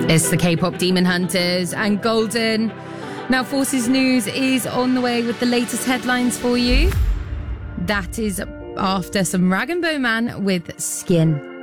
It's the K-pop Demon Hunters and Golden. Now, Forces News is on the way with the latest headlines for you. That is after some Rag & Bone Man with Skin.